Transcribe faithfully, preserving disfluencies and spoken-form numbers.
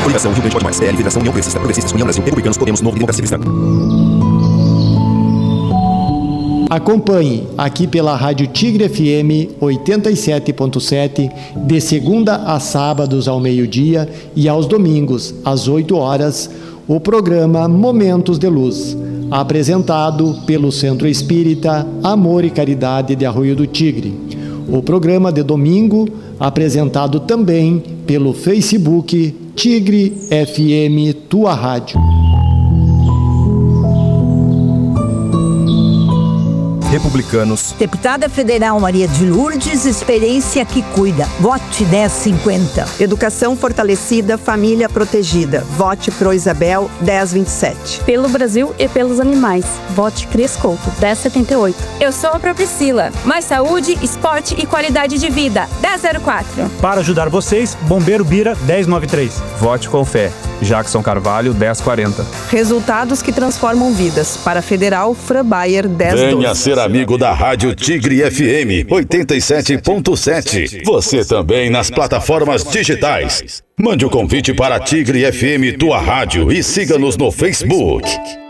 Coligação Rio Grande Pode Mais. P L, Federação União Progressista, Progressistas, União Brasil, Republicanos, Podemos, Novo, Democracia Cristã. Acompanhe aqui pela Rádio Tigre F M oitenta e sete ponto sete, de segunda a sábados ao meio-dia e aos domingos às oito horas, o programa Momentos de Luz, apresentado pelo Centro Espírita Amor e Caridade de Arroio do Tigre. O programa de domingo, apresentado também pelo Facebook Tigre F M Tua Rádio. Republicanos. Deputada Federal Maria de Lourdes, experiência que cuida. Vote dez cinquenta. Educação fortalecida, família protegida. Vote pro Isabel dez vinte e sete. Pelo Brasil e pelos animais. Vote Cris Couto dez setenta e oito. Eu sou a Priscila. Mais saúde, esporte e qualidade de vida. dez zero quatro. Para ajudar vocês, Bombeiro Bira dez noventa e três. Vote com fé. Jackson Carvalho dez quarenta. Resultados que transformam vidas. Para Federal, Fran Bayer dez doze. Venha ser amigo da Rádio Tigre F M oitenta e sete ponto sete. Você também nas plataformas digitais. Mande o convite para Tigre F M Tua Rádio e siga-nos no Facebook.